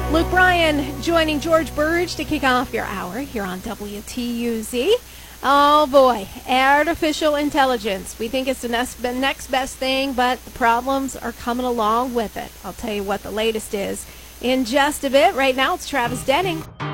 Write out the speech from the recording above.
Luke Bryan joining George Burge to kick off your hour here on WTUZ. Oh boy, artificial intelligence. We think it's the next best thing, but the problems are coming along with it. I'll tell you what the latest is in just a bit. Right now, it's Travis Denning.